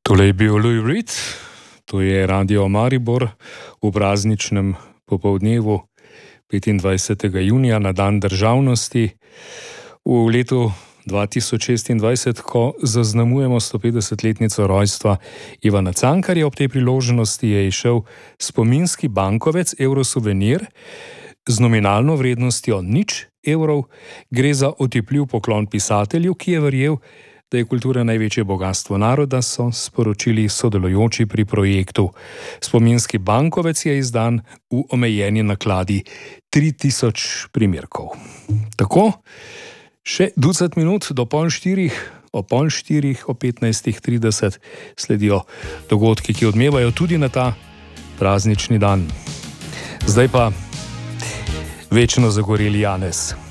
Tole je bil Louis Reed, to je Radio Maribor v prazničnem popoldnevu 25. junija na dan državnosti v letu 2026, ko zaznamujemo 150-letnico rojstva Ivana Cankarja. Ob tej priložnosti je izšel spominski bankovec Eurosouvenir z nominalno vrednostjo 0 evrov. Gre za otipljiv poklon pisatelju, ki je verjel, da je kultura največje bogatstvo naroda, so sporočili sodelujoči pri projektu. Spominski bankovec je izdan v omejeni nakladi 3000 primerkov. Tako, še 20 minut do pol štirih, o 15:30 sledijo dogodki, ki odmevajo tudi na ta praznični dan. Zdaj pa večno zagoreli Janez.